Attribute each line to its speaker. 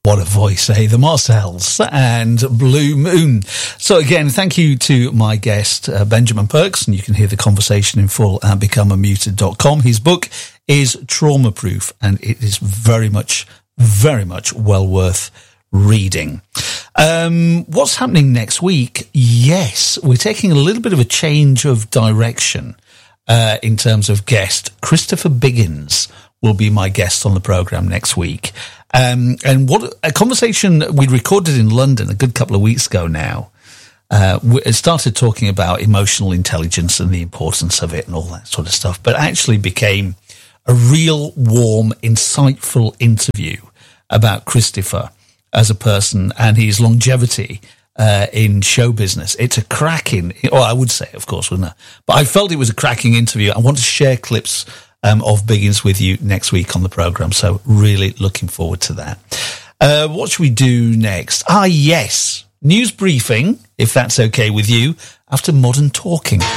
Speaker 1: What a voice, eh? The Marcells and Blue Moon. So again, thank you to my guest, Benjamin Perks, and you can hear the conversation in full at becomeamuted.com. His book is Trauma Proof, and it is very much well worth reading. What's happening next week? Yes, we're taking a little bit of a change of direction in terms of guest. Christopher Biggins will be my guest on the programme next week. And what a conversation we recorded in London a good couple of weeks ago now. We started talking about emotional intelligence and the importance of it and all that sort of stuff, but actually became a real warm, insightful interview about Christopher as a person and his longevity in show business. It's a cracking, or I would say, of course, wouldn't I? But I felt it was a cracking interview. I want to share clips of Biggins with you next week on the programme. So really looking forward to that. What should we do next? Yes, news briefing, if that's okay with you, after Modern Talking.